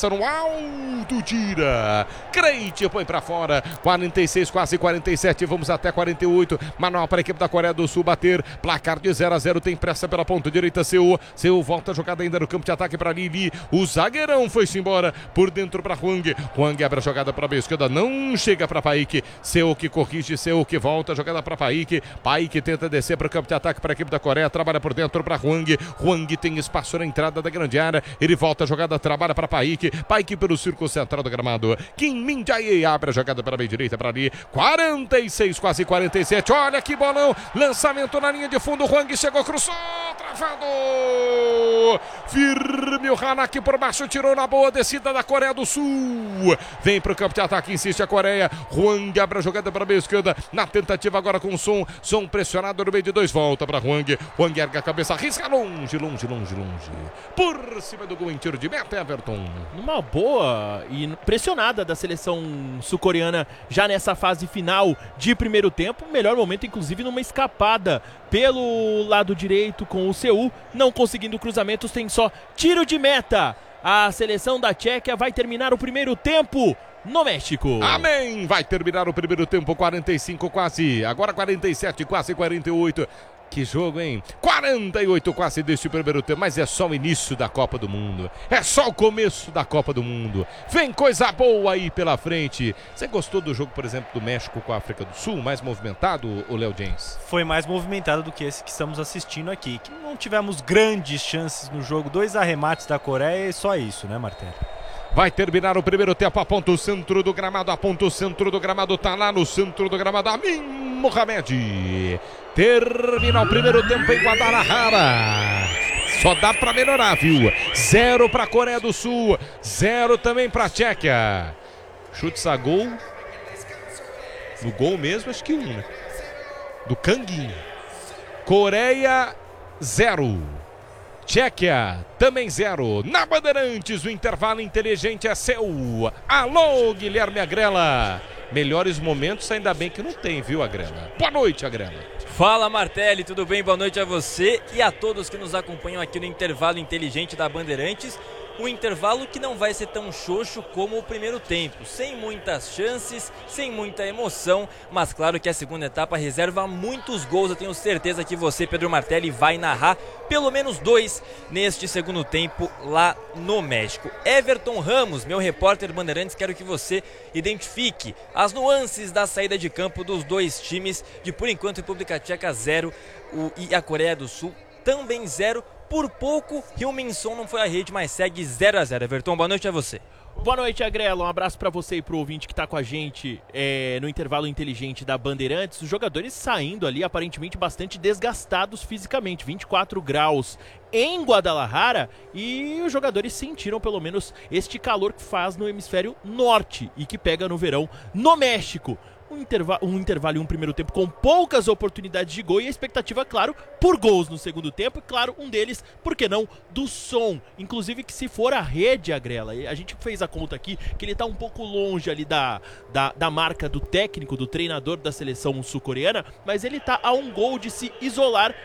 passa no alto, tira. Crente põe pra fora. 46, quase 47, vamos até 48. Manual para a equipe da Coreia do Sul bater. Placar de 0-0, tem pressa pela ponta direita, Seu volta a jogada ainda no campo de ataque para Lili. O zagueirão foi-se embora. Por dentro para Hwang. Hwang abre a jogada para a esquerda, não chega para Paik. Seu que corrige, Seu que volta a jogada para Paik. Paik tenta descer para o campo de ataque para a equipe da Coreia. Trabalha por dentro para Hwang. Hwang tem espaço na entrada da grande área. Ele volta a jogada, trabalha para Paik. Paik pelo círculo central do gramado. Kim Min-jae abre a jogada para a meia direita para ali. 46, quase 47. Olha que bolão. Lançamento na linha de fundo. Hwang chegou, cruzou. Travado. Firme o Hanak por baixo. Tirou na boa descida da Coreia do Sul. Vem para o campo de ataque. Insiste a Coreia. Hwang abre a jogada para a meia esquerda. Na tentativa agora com o Som. Som pressionado no meio de dois. Volta para Hwang. Hwang erga a cabeça. Arrisca longe. Por cima do gol em tiro de meta, Everton. Uma boa e pressionada da seleção sul-coreana já nessa fase final de primeiro tempo. Melhor momento, inclusive, numa escapada pelo lado direito com o Seul. Não conseguindo cruzamentos, tem só tiro de meta. A seleção da Tchequia vai terminar o primeiro tempo no México. Amém! Vai terminar o primeiro tempo, 45 quase. Agora 47, quase 48. Que jogo, hein? 48 quase deste primeiro tempo, mas é só o início da Copa do Mundo. É só o começo da Copa do Mundo. Vem coisa boa aí pela frente. Você gostou do jogo, por exemplo, do México com a África do Sul? Mais movimentado, o Léo James? Foi mais movimentado do que esse que estamos assistindo aqui. Que não tivemos grandes chances no jogo. 2 arremates da Coreia e só isso, né, Martelo? Vai terminar o primeiro tempo, aponta o centro do gramado, tá lá no centro do gramado, Amin Mohamed. Termina o primeiro tempo em Guadalajara. Só dá pra melhorar, viu? 0 pra Coreia do Sul, 0 também pra Tchequia. Chutes a gol. No gol mesmo, acho que 1, né? Do Kangin. Coreia, 0. Tchequia, também 0. Na Bandeirantes, o intervalo inteligente é seu. Alô, Guilherme Agrela. Melhores momentos, ainda bem que não tem, viu, Agrela? Boa noite, Agrela. Fala, Martelli, tudo bem? Boa noite a você e a todos que nos acompanham aqui no intervalo inteligente da Bandeirantes. Um intervalo que não vai ser tão xoxo como o primeiro tempo, sem muitas chances, sem muita emoção, mas claro que a segunda etapa reserva muitos gols. Eu tenho certeza que você, Pedro Martelli, vai narrar pelo menos 2 neste segundo tempo lá no México. Everton Ramos, meu repórter Bandeirantes, quero que você identifique as nuances da saída de campo dos dois times, de por enquanto República Tcheca 0 e a Coreia do Sul também 0. Por pouco, Heung-min Son não foi à rede, mas segue 0-0. Everton, boa noite a você. Boa noite, Agrela. Um abraço para você e pro ouvinte que está com a gente no intervalo inteligente da Bandeirantes. Os jogadores saindo ali, aparentemente bastante desgastados fisicamente. 24 graus em Guadalajara e os jogadores sentiram pelo menos este calor que faz no hemisfério norte e que pega no verão no México. Um intervalo e um primeiro tempo com poucas oportunidades de gol e a expectativa, claro, por gols no segundo tempo. E claro, um deles, por que não, do Som. Inclusive que se for a rede, Agrela, a gente fez a conta aqui que ele tá um pouco longe ali da marca do técnico, do treinador da seleção sul-coreana, mas ele tá a um gol de se isolar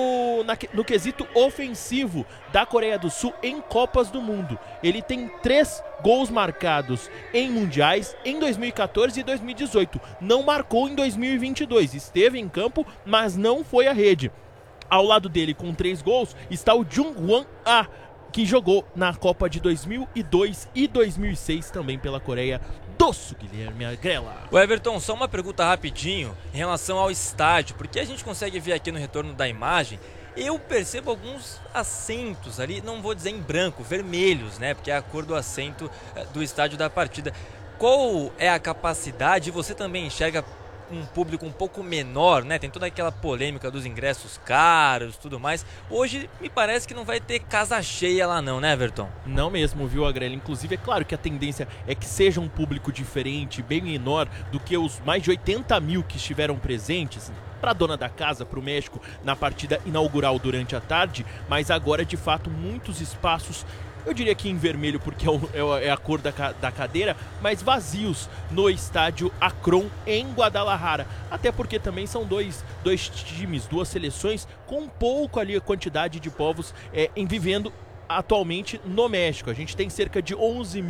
no quesito ofensivo da Coreia do Sul em Copas do Mundo. Ele tem 3 gols marcados em mundiais em 2014 e 2018. Não marcou em 2022. Esteve em campo, mas não foi à rede. Ao lado dele, com 3 gols, está o Jung-won Ah, que jogou na Copa de 2002 e 2006 também pela Coreia do Sul, Guilherme Agrela. O Everton, só uma pergunta rapidinho em relação ao estádio, porque a gente consegue ver aqui no retorno da imagem, eu percebo alguns assentos ali, não vou dizer em branco, vermelhos, né? Porque é a cor do assento do estádio da partida. Qual é a capacidade? Você também enxerga um público um pouco menor, né? Tem toda aquela polêmica dos ingressos caros, tudo mais. Hoje me parece que não vai ter casa cheia lá não, né, Everton? Não mesmo, viu, Agrela? Inclusive, é claro que a tendência é que seja um público diferente, bem menor do que os mais de 80 mil que estiveram presentes para a dona da casa, para o México, na partida inaugural durante a tarde, mas agora, de fato, muitos espaços, eu diria que em vermelho porque é a cor da cadeira, mas vazios no estádio Akron em Guadalajara. Até porque também são dois times, 2 seleções com pouco ali a quantidade de povos vivendo atualmente no México. A gente tem cerca de 11